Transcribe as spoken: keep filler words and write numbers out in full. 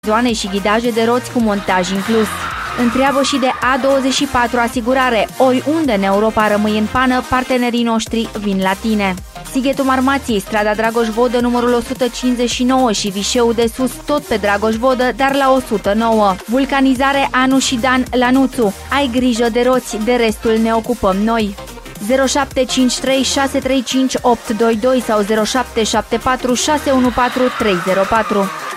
Zoane și ghidaje de roți cu montaj inclus. Întreabă și de A douăzeci și patru Asigurare, oriunde în Europa rămâi în pană, partenerii noștri vin la tine. Sighetul Marmației, strada Dragoș Vodă, numărul o sută cincizeci și nouă și Vișeu de Sus, tot pe Dragoș Vodă, dar la o sută nouă. Vulcanizare Anu și Dan Lanuțu. Ai grijă de roți, de restul ne ocupăm noi. zero șapte cinci trei șase trei cinci opt doi doi sau zero șapte șapte patru șase unu patru trei zero patru.